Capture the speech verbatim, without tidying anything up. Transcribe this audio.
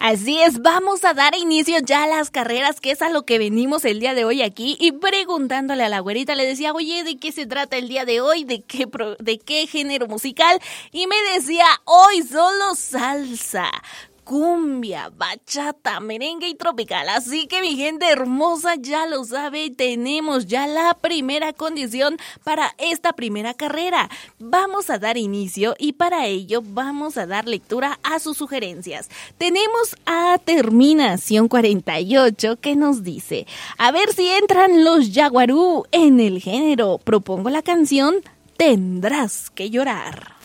Así es, vamos a dar inicio ya a las carreras, que es a lo que venimos el día de hoy aquí, y preguntándole a la güerita, le decía, oye, ¿de qué se trata el día de hoy? ¿De qué, pro, de qué género musical? Y me decía, hoy solo salsa, cumbia, bachata, merengue y tropical. Así que mi gente hermosa ya lo sabe, tenemos ya la primera condición para esta primera carrera. Vamos a dar inicio y para ello vamos a dar lectura a sus sugerencias. Tenemos a terminación cuarenta y ocho que nos dice, a ver si entran los Yaguarú en el género. Propongo la canción Tendrás que llorar.